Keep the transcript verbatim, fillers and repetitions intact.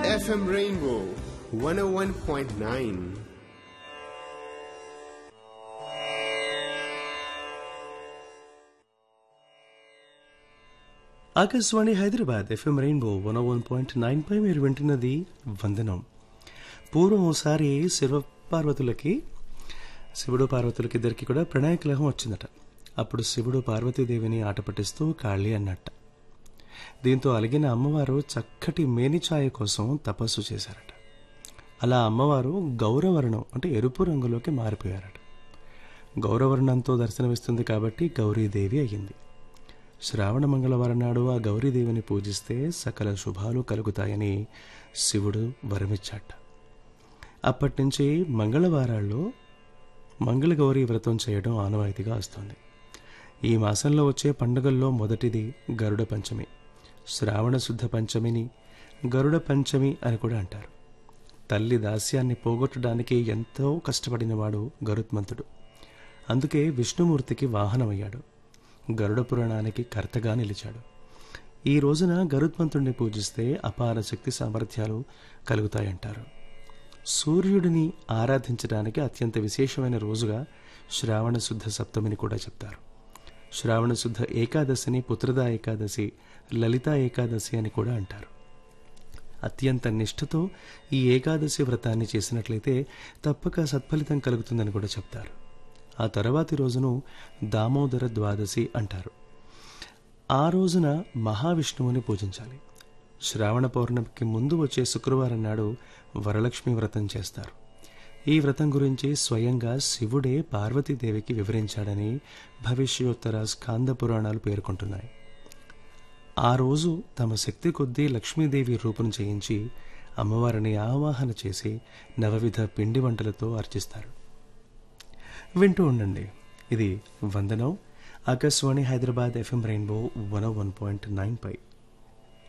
F M Rainbow one oh one point nine. Akashvani Hyderabad FM rainbow one one point nine పై మీరు వింటున్నది వందనం. పూర్వం ఓసారి శివ పార్వతులకి శివుడు పార్వతులకి ఇద్దరికి కూడా ప్రణయ కలహం వచ్చిందట. అప్పుడు శివుడు పార్వతీదేవిని ఆట పట్టిస్తూ కాళీ అన్నట్ట. దీంతో అలిగిన అమ్మవారు చక్కటి మేనిఛాయ కోసం తపస్సు చేశారట. అలా అమ్మవారు గౌరవర్ణం అంటే ఎరుపు రంగులోకి మారిపోయారట. గౌరవర్ణంతో దర్శనమిస్తుంది కాబట్టి గౌరీదేవి అయ్యింది. శ్రావణ మంగళవారం నాడు ఆ గౌరీదేవిని పూజిస్తే సకల శుభాలు కలుగుతాయని శివుడు వరమిచ్చాట. అప్పటి నుంచి మంగళవారాల్లో మంగళగౌరీ వ్రతం చేయడం ఆనవాయితీగా వస్తుంది. ఈ మాసంలో వచ్చే పండుగల్లో మొదటిది గరుడ పంచమి. శ్రావణ శుద్ధ పంచమిని గరుడ పంచమి అని కూడా అంటారు. తల్లి దాస్యాన్ని పోగొట్టడానికి ఎంతో కష్టపడినవాడు గరుత్మంతుడు. అందుకే విష్ణుమూర్తికి వాహనమయ్యాడు. గరుడ పురాణానికి కర్తగా నిలిచాడు. ఈ రోజున గరుత్మంతుడిని పూజిస్తే అపార శక్తి సామర్థ్యాలు కలుగుతాయంటారు. సూర్యుడిని ఆరాధించడానికి అత్యంత విశేషమైన రోజుగా శ్రావణ శుద్ధ సప్తమిని కూడా చెప్తారు. శ్రావణ శుద్ధ ఏకాదశిని పుత్రదా ఏకాదశి, లలితా ఏకాదశి అని కూడా అంటారు. అత్యంత నిష్ఠతో ఈ ఏకాదశి వ్రతాన్ని చేసినట్లయితే తప్పక సత్ఫలితం కలుగుతుందని కూడా చెప్తారు. ఆ తర్వాతి రోజును దామోదర ద్వాదశి అంటారు. ఆ రోజున మహావిష్ణువుని పూజించాలి. శ్రావణ పౌర్ణమికి ముందు వచ్చే శుక్రవారం నాడు వరలక్ష్మి వ్రతం చేస్తారు. ఈ వ్రతం గురించి స్వయంగా శివుడే పార్వతీదేవికి వివరించాడని భవిష్యోత్తర స్కాంద పురాణాలు పేర్కొంటున్నాయి. ఆ రోజు తమ శక్తి కొద్దీ లక్ష్మీదేవి రూపం చేయించి అమ్మవారిని ఆవాహన చేసి నవవిధ పిండి వంటలతో అర్చిస్తారు. వింటూ ఉండండి. ఇది వందనం. Akashvani Hyderabad FM rainbow one one point nine పై